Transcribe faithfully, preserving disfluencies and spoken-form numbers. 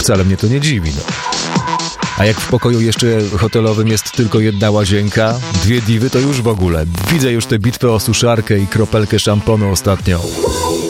wcale mnie to nie dziwi, no. A jak w pokoju jeszcze hotelowym jest tylko jedna łazienka, dwie diwy, to już w ogóle. Widzę już tę bitwę o suszarkę i kropelkę szamponu ostatnio.